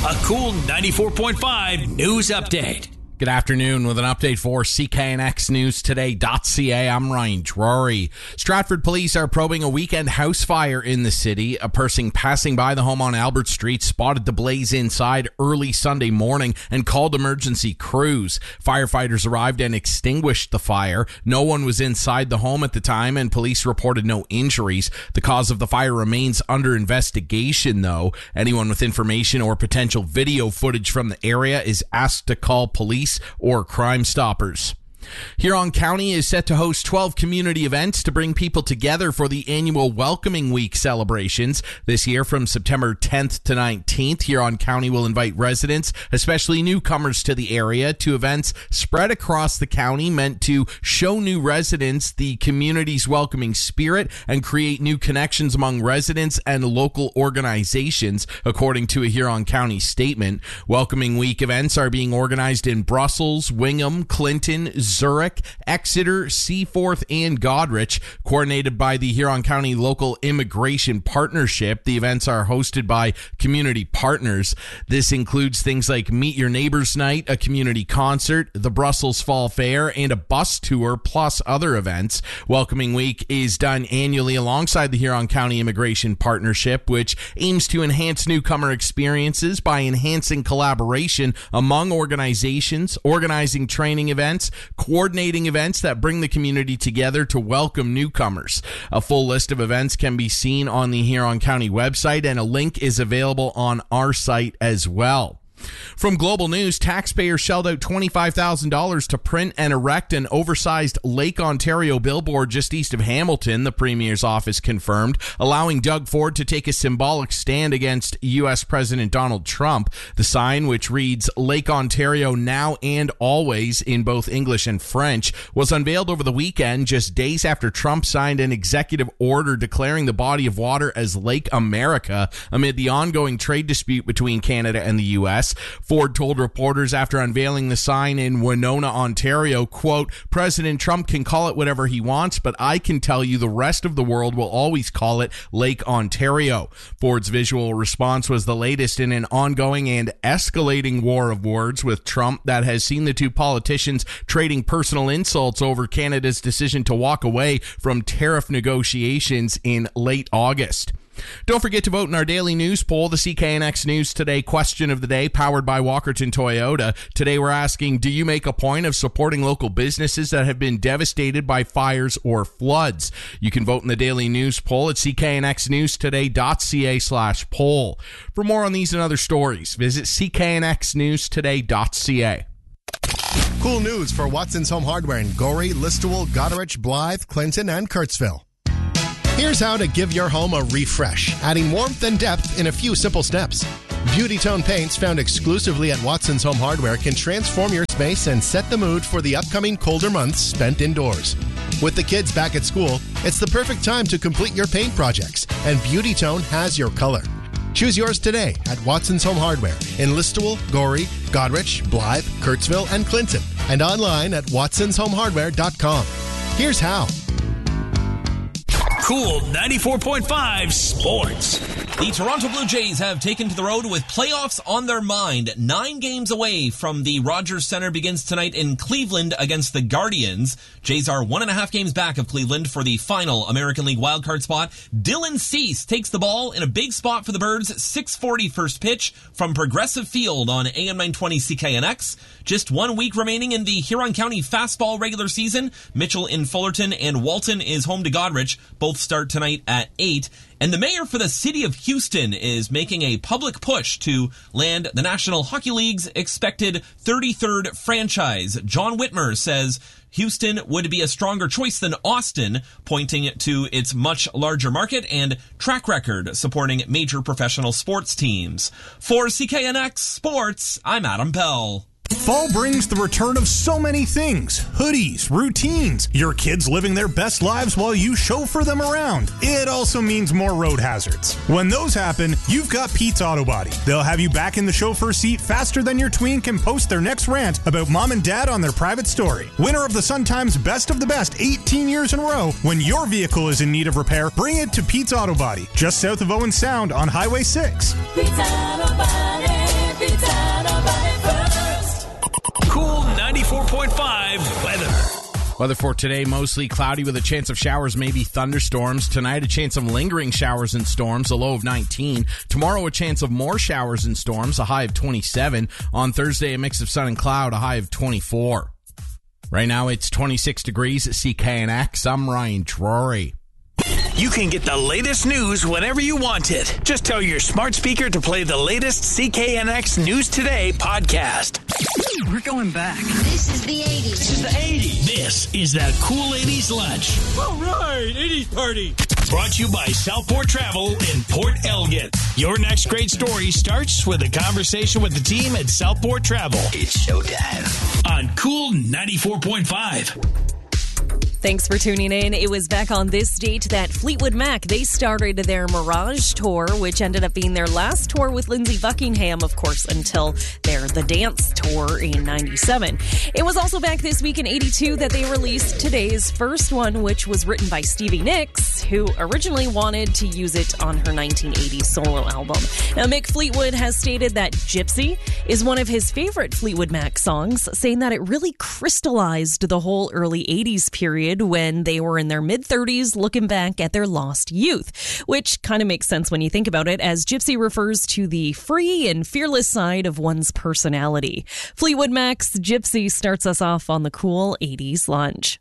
A cool 94.5 news update. Good afternoon with an update for CKNXNewsToday.ca. I'm Ryan Drury. Stratford police are probing a weekend house fire in the city. A person passing by the home on Albert Street spotted the blaze inside early Sunday morning and called emergency crews. Firefighters arrived and extinguished the fire. No one was inside the home at the time, and police reported no injuries. The cause of the fire remains under investigation, though. Anyone with information or potential video footage from the area is asked to call police or Crime Stoppers. Huron County is set to host 12 community events to bring people together for the annual Welcoming Week celebrations. This year, from September 10th to 19th, Huron County will invite residents, especially newcomers to the area, to events spread across the county meant to show new residents the community's welcoming spirit and create new connections among residents and local organizations, according to a Huron County statement. Welcoming Week events are being organized in Brussels, Wingham, Clinton, Zurich, Exeter, Seaforth, and Goderich, coordinated by the Huron County Local Immigration Partnership. The events are hosted by community partners. This includes things like Meet Your Neighbors Night, a community concert, the Brussels Fall Fair, and a bus tour, plus other events. Welcoming Week is done annually alongside the Huron County Immigration Partnership, which aims to enhance newcomer experiences by enhancing collaboration among organizations, organizing training events, coordinating events that bring the community together to welcome newcomers. A full list of events can be seen on the Huron County website, and a link is available on our site as well. From Global News, taxpayers shelled out $25,000 to print and erect an oversized Lake Ontario billboard just east of Hamilton, the Premier's office confirmed, allowing Doug Ford to take a symbolic stand against U.S. President Donald Trump. The sign, which reads Lake Ontario now and always in both English and French, was unveiled over the weekend, just days after Trump signed an executive order declaring the body of water as Lake America amid the ongoing trade dispute between Canada and the U.S. Ford told reporters after unveiling the sign in Winona, Ontario, quote, President Trump can call it whatever he wants, but I can tell you the rest of the world will always call it Lake Ontario. Ford's visual response was the latest in an ongoing and escalating war of words with Trump that has seen the two politicians trading personal insults over Canada's decision to walk away from tariff negotiations in late August. Don't forget to vote in our daily news poll, the CKNX News Today question of the day, powered by Walkerton Toyota. Today we're asking, do you make a point of supporting local businesses that have been devastated by fires or floods? You can vote in the daily news poll at CKNXNewsToday.ca/poll. For more on these and other stories, visit CKNXNewsToday.ca. Cool news for Watson's Home Hardware in Gorey, Listowel, Goderich, Blythe, Clinton, and Kurtzville. Here's how to give your home a refresh, adding warmth and depth in a few simple steps. Beauty Tone paints found exclusively at Watson's Home Hardware can transform your space and set the mood for the upcoming colder months spent indoors. With the kids back at school, it's the perfect time to complete your paint projects, and Beauty Tone has your color. Choose yours today at Watson's Home Hardware in Listowel, Gorey, Goderich, Blythe, Kurtzville, and Clinton, and online at watsonshomehardware.com. Here's how. Cool 94.5 Sports. The Toronto Blue Jays have taken to the road with playoffs on their mind. 9 games away from the Rogers Centre begins tonight in Cleveland against the Guardians. Jays are 1.5 games back of Cleveland for the final American League wildcard spot. Dylan Cease takes the ball in a big spot for the Birds. 6:40 first pitch from Progressive Field on AM 920 CKNX. Just 1 week remaining in the Huron County fastball regular season. Mitchell in Fullerton and Walton is home to Goderich. Both start tonight at 8. And the mayor for the city of Houston is making a public push to land the National Hockey League's expected 33rd franchise. John Whitmer says Houston would be a stronger choice than Austin, pointing to its much larger market and track record supporting major professional sports teams. For CKNX Sports, I'm Adam Bell. Fall brings the return of so many things. Hoodies, routines, your kids living their best lives while you chauffeur them around. It also means more road hazards. When those happen, you've got Pete's Auto Body. They'll have you back in the chauffeur seat faster than your tween can post their next rant about mom and dad on their private story. Winner of the Sun Times Best of the Best 18 years in a row, when your vehicle is in need of repair, bring it to Pete's Auto Body, just south of Owen Sound on Highway 6. Pete's Auto Body. Cool 94.5 weather. Weather for today, mostly cloudy with a chance of showers, maybe thunderstorms. Tonight, a chance of lingering showers and storms, a low of 19. Tomorrow, a chance of more showers and storms, a high of 27. On Thursday, a mix of sun and cloud, a high of 24. Right now, it's 26 degrees at CKNX. I'm Ryan Drury. You can get the latest news whenever you want it. Just tell your smart speaker to play the latest CKNX News Today podcast. We're going back. This is the 80s. This is the 80s. This is that cool 80s lunch. All right, 80s party. Brought to you by Southport Travel in Port Elgin. Your next great story starts with a conversation with the team at Southport Travel. It's showtime. On Cool 94.5. Thanks for tuning in. It was back on this date that Fleetwood Mac, they started their Mirage tour, which ended up being their last tour with Lindsey Buckingham, of course, until their The Dance tour in 97. It was also back this week in 82 that they released today's first one, which was written by Stevie Nicks, who originally wanted to use it on her 1980 solo album. Now, Mick Fleetwood has stated that Gypsy is one of his favorite Fleetwood Mac songs, saying that it really crystallized the whole early 80s period when they were in their mid-30s looking back at their lost youth, which kind of makes sense when you think about it, as Gypsy refers to the free and fearless side of one's personality. Fleetwood Mac's Gypsy starts us off on the cool 80s lunch.